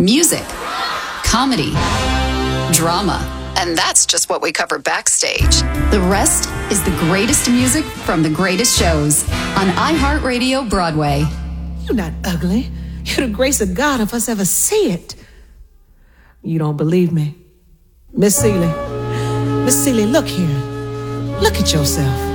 music, comedy, drama. And that's just what we cover backstage. The rest is the greatest music from the greatest shows on iHeartRadio Broadway. You're not ugly. You're the grace of God if us ever see it. You don't believe me? Miss Seeley, look here. Look at yourself.